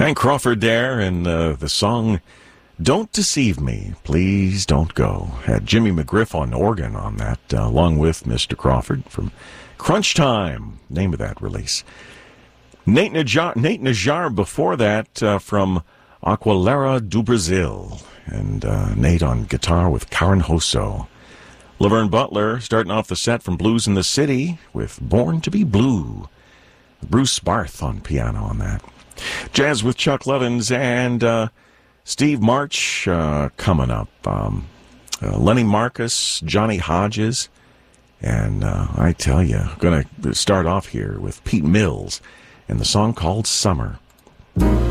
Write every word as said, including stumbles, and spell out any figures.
Hank Crawford there, and uh, the song Don't Deceive Me, Please Don't Go. Had Jimmy McGriff on organ on that, uh, along with Mister Crawford from Crunch Time, name of that release. Nate Najar, Nate Najar before that uh, from Aquilera do Brasil, and uh, Nate on guitar with Karen Hosso. Laverne Butler starting off the set from Blues in the City with Born to be Blue. Bruce Barth on piano on that. Jazz with Chuck Levins and uh, Steve March uh, coming up. Um, uh, Lenny Marcus, Johnny Hodges, and uh, I tell you, going to start off here with Pete Mills and the song called Summer.